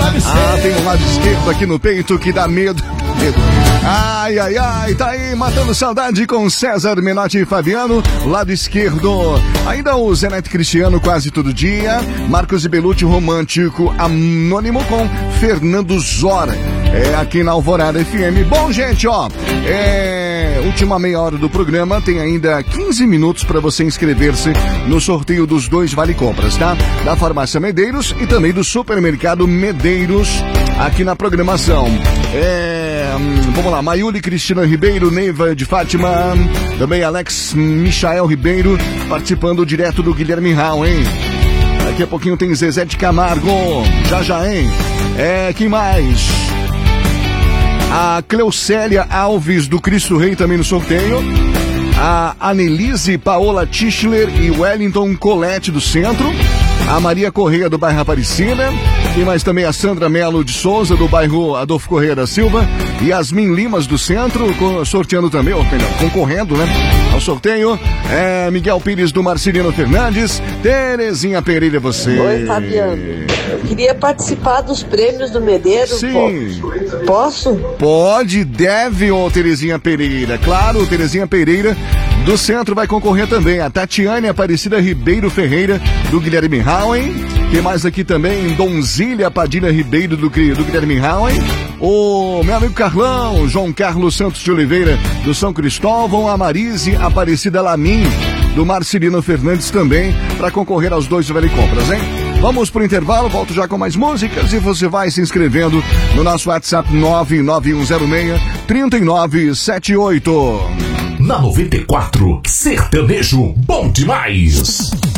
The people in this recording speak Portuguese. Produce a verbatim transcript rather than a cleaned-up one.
Ah, tem um lado esquerdo aqui no peito que dá medo. Ai, ai, ai, tá aí matando saudade com César Menotti e Fabiano, lado esquerdo. Ainda o Zenete Cristiano quase todo dia. Marcos e Belucci romântico anônimo com Fernando Zora. É aqui na Alvorada F M. Bom, gente, ó, é última meia hora do programa, tem ainda quinze minutos para você inscrever-se no sorteio dos dois Vale Compras, tá? Da Farmácia Medeiros e também do Supermercado Medeiros aqui na programação. É, vamos lá, Maiuli Cristina Ribeiro, Neiva de Fátima, também Alex Michael Ribeiro participando direto do Guilherme Raul, hein? Daqui a pouquinho tem Zezé de Camargo, já já, hein? É, quem mais? A Cleucélia Alves do Cristo Rei também no sorteio. A Anelise Paola Tischler e Wellington Colette do Centro. A Maria Correia do bairro Aparecida. E mais também a Sandra Melo de Souza do bairro Adolfo Correia da Silva. Yasmin Limas do Centro, sorteando também, ou melhor, concorrendo, né? Ao sorteio. É Miguel Pires do Marcelino Fernandes. Terezinha Pereira, você. Oi, Fabiano. Eu queria participar dos prêmios do Medeiros. Sim. Posso? Pode, deve, ô Terezinha Pereira. Claro, Terezinha Pereira do Centro vai concorrer também. A Tatiane Aparecida Ribeiro Ferreira do Guilherme Rauen. Tem mais aqui também, Donzília Padilha Ribeiro do, do Guilherme Rauen. O meu amigo Carlão, João Carlos Santos de Oliveira do São Cristóvão. A Marise Aparecida Lamin do Marcelino Fernandes também para concorrer aos dois Vale Compras, hein? Vamos pro intervalo, volto já com mais músicas e você vai se inscrevendo no nosso WhatsApp nove nove um zero seis, três nove sete oito. Na noventa e quatro, sertanejo bom demais.